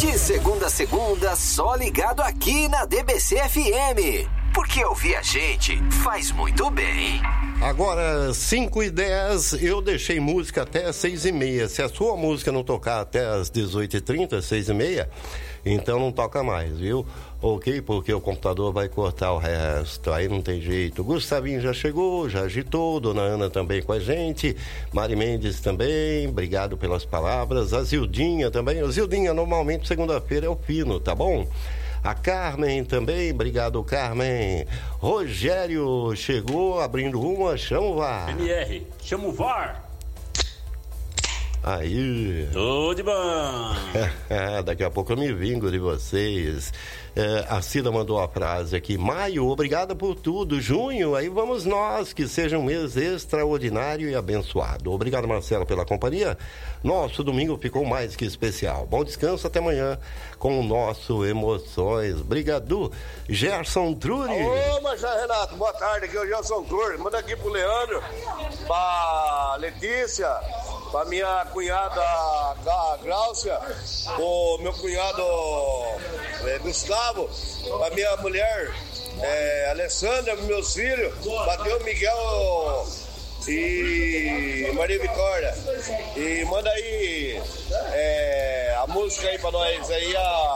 De segunda a segunda, só ligado aqui na DBC FM. Porque ouvir a gente faz muito bem. Agora, 5h10, eu deixei música até 6h30. Se a sua música não tocar até as 18h30, 6h30, então não toca mais, viu? Ok, porque o computador vai cortar o resto, aí não tem jeito. Gustavinho já chegou, já agitou, Dona Ana também com a gente, Mari Mendes também, obrigado pelas palavras, a Zildinha também. O Zildinha, normalmente segunda-feira é o fino, tá bom? A Carmen também, obrigado Carmen. Rogério chegou abrindo uma, chama o VAR. MR, chama o VAR. Aí. Tudo de bom. Daqui a pouco eu me vingo de vocês. A Cida mandou a frase aqui. Maio, obrigada por tudo. Junho, aí vamos nós. Que seja um mês extraordinário e abençoado. Obrigado, Marcelo, pela companhia. Nosso domingo ficou mais que especial. Bom descanso, até amanhã com o nosso Emoções. Obrigado, Gerson Truri. Ô, Marcelo Renato, boa tarde. Aqui é o Gerson Truri. Manda aqui pro Leandro, pra Letícia, pra minha cunhada Gláucia, o meu cunhado Gustavo, pra minha mulher Alessandra, meus filhos, Bateu Miguel e Maria Vitória. E manda aí a música aí pra nós aí,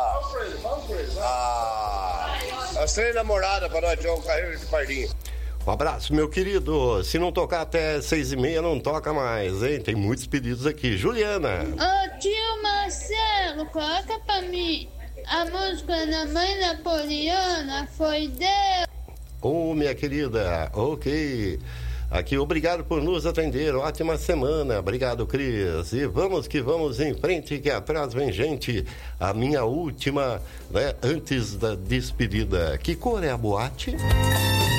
as 3 namoradas pra nós, João Carreiro de Pardinho. Um abraço, meu querido. Se não tocar até 6h30, não toca mais, hein? Tem muitos pedidos aqui. Juliana. Ô, tio Marcelo, coloca pra mim a música da Mãe Napoleona, Foi Deus. Ô, minha querida, ok. Aqui, obrigado por nos atender. Ótima semana. Obrigado, Cris. E vamos que vamos em frente, que atrás vem gente. A minha última, né, antes da despedida. Que cor é a boate?